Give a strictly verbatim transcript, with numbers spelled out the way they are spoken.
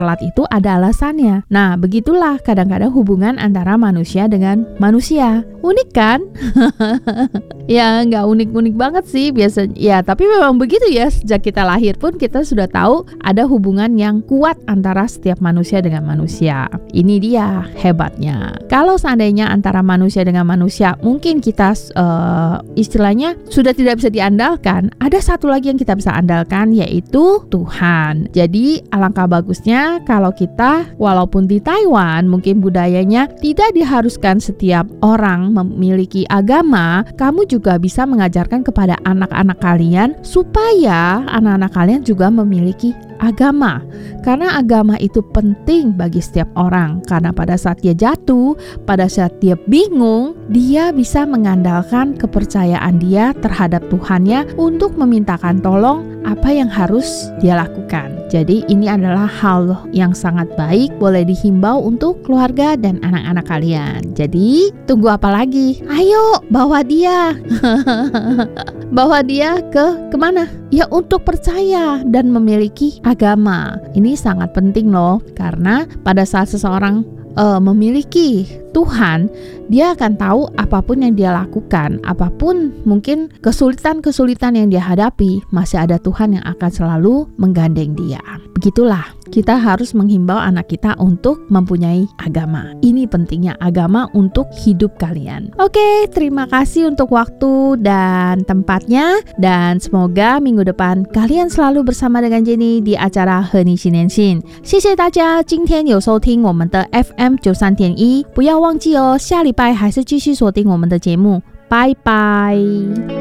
telat itu ada alasannya. Nah, begitulah kadang-kadang hubungan antara manusia dengan manusia. Unik kan? Ya, nggak unik-unik banget sih biasanya. Ya, tapi memang begitu ya. Sejak kita lahir pun kita sudah tahu ada hubungan yang kuat antara setiap manusia dengan manusia. Ini dia hebatnya. Kalau seandainya antara manusia dengan manusia, mungkin kita uh, istilahnya sudah tidak bisa diandalkan. Ada satu lagi yang kita bisa andalkan, yaitu Tuhan. Jadi, alangkah bagusnya kalau kita walaupun di Taiwan mungkin budayanya tidak diharuskan setiap orang memiliki agama, kamu juga bisa mengajarkan kepada anak-anak kalian supaya anak-anak kalian juga memiliki agama. Karena agama itu penting bagi setiap orang. Karena pada saat dia jatuh, pada saat dia bingung, dia bisa mengandalkan kepercayaan dia terhadap Tuhannya untuk memintakan tolong apa yang harus dia lakukan. Jadi ini adalah hal yang sangat baik, boleh dihimbau untuk keluarga dan anak-anak kalian. Jadi tunggu apa lagi? Ayo bawa dia. Bawa dia ke kemana? Ya untuk percaya dan memiliki agama. Ini sangat penting loh, karena pada saat seseorang uh, memiliki Tuhan, dia akan tahu apapun yang dia lakukan, apapun mungkin kesulitan-kesulitan yang dia hadapi, masih ada Tuhan yang akan selalu menggandeng dia. Begitulah, kita harus menghimbau anak kita untuk mempunyai agama. Ini pentingnya agama untuk hidup kalian. Oke, terima kasih untuk waktu dan tempatnya, dan semoga minggu depan kalian selalu bersama dengan Jenny di acara 和你心连心。谢谢大家今天有收听我们的 F M 九十三点一，不要忘记哦，下礼拜还是继续锁定我们的节目，拜拜。